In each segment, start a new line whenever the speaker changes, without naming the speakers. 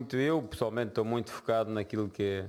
muito, eu pessoalmente estou muito focado naquilo que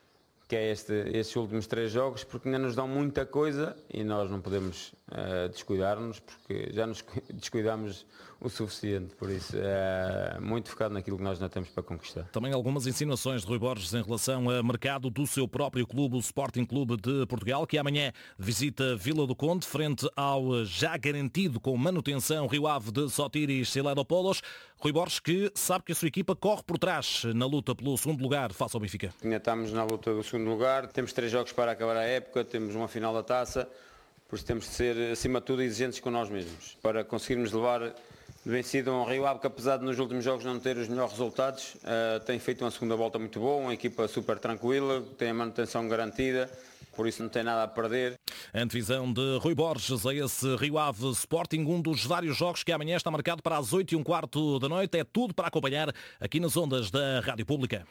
é estes últimos 3 jogos, porque ainda nos dão muita coisa e nós não podemos descuidar-nos, porque já nos descuidamos o suficiente, por isso muito focado naquilo que nós ainda temos para conquistar.
Também algumas insinuações de Rui Borges em relação ao mercado do seu próprio clube, o Sporting Clube de Portugal, que amanhã visita Vila do Conde, frente ao já garantido com manutenção Rio Ave de Sotiris Sileropoulos. Rui Borges, que sabe que a sua equipa corre por trás na luta pelo segundo lugar face ao Benfica.
Ainda estamos na luta do segundo lugar, temos 3 jogos para acabar a época, temos uma final da taça, por isso temos de ser, acima de tudo, exigentes com nós mesmos, para conseguirmos levar de vencido um Rio Ave que, apesar de nos últimos jogos não ter os melhores resultados, tem feito uma segunda volta muito boa, uma equipa super tranquila, tem a manutenção garantida, por isso não tem nada a perder.
A antevisão de Rui Borges a esse Rio Ave Sporting, um dos vários jogos que amanhã está marcado para as 8h15 da noite. É tudo para acompanhar aqui nas ondas da Rádio Pública.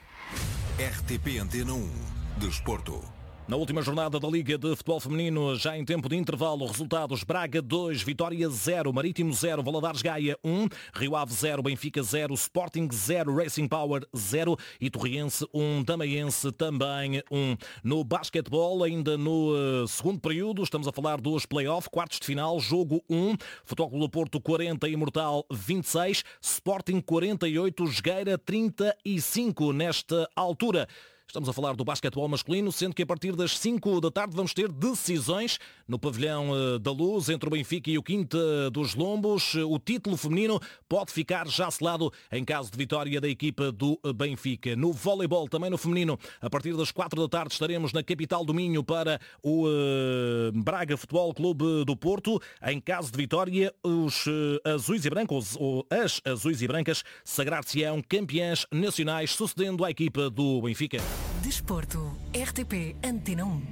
RTP Antena 1, Desporto.
Na última jornada da Liga de Futebol Feminino, já em tempo de intervalo, resultados: Braga 2, Vitória 0, Marítimo 0, Valadares Gaia 1, Rio Ave 0, Benfica 0, Sporting 0, Racing Power 0 e Torriense 1, Damaiense também 1. No basquetebol, ainda no segundo período, estamos a falar dos play-off, quartos de final, jogo 1, Futebol Clube do Porto 40, Imortal 26, Sporting 48, Jogueira 35 nesta altura. Estamos a falar do basquetebol masculino, sendo que a partir das 5 da tarde vamos ter decisões no pavilhão da Luz entre o Benfica e o Quinta dos Lombos. O título feminino pode ficar já selado em caso de vitória da equipa do Benfica. No voleibol, também no feminino, a partir das 4 da tarde estaremos na capital do Minho para o Braga Futebol Clube do Porto. Em caso de vitória, os azuis e brancos, ou as azuis e brancas, sagrar-se-ão campeãs nacionais, sucedendo à equipa do Benfica.
Desporto, RTP Antena 1.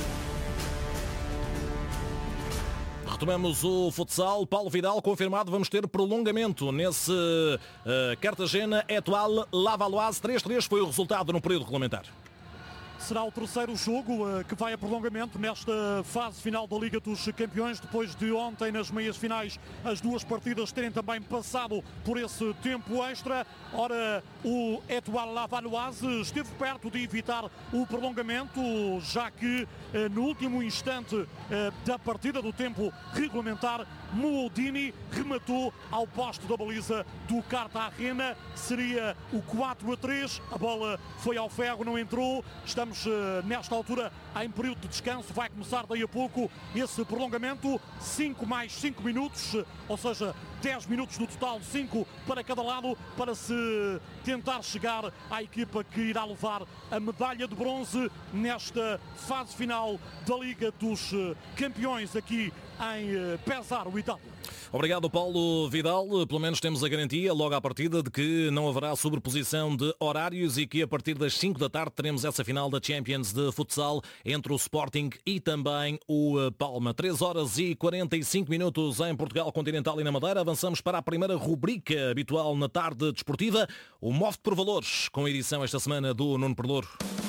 Retomamos o futsal. Paulo Vidal, confirmado, vamos ter prolongamento nesse Cartagena Etoile Lavalloise. 3-3 foi o resultado no período regulamentar.
Será o terceiro jogo que vai a prolongamento nesta fase final da Liga dos Campeões, depois de ontem nas meias finais as duas partidas terem também passado por esse tempo extra. Ora, o Etoile Lavalloise esteve perto de evitar o prolongamento, já que no último instante da partida do tempo regulamentar, Moudini rematou ao poste da baliza do Cartagena. Seria o 4-3, a bola foi ao ferro, não entrou. Estamos nesta altura em período de descanso, vai começar daí a pouco esse prolongamento, 5 mais 5 minutos, ou seja, 10 minutos no total, 5 para cada lado, para se tentar chegar à equipa que irá levar a medalha de bronze nesta fase final da Liga dos Campeões aqui em Pesaro, Itália.
Obrigado, Paulo Vidal. Pelo menos temos a garantia, logo à partida, de que não haverá sobreposição de horários e que a partir das 5 da tarde teremos essa final da Champions de futsal entre o Sporting e também o Palma. 3h45 em Portugal Continental e na Madeira. Avançamos para a primeira rubrica habitual na tarde desportiva, o Move por Valores, com a edição esta semana do Nuno Perlouro.